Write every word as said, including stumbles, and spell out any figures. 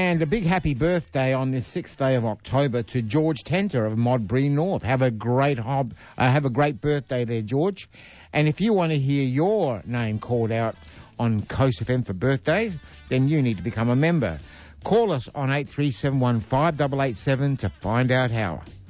And a big happy birthday on this sixth day of October to George Tenter of Modbury North. Have a great hob- uh, have a great birthday there, George. And if you want to hear your name called out on Coast F M for birthdays, then you need to become a member. Call us on eight three seven one five eight eight seven to find out how.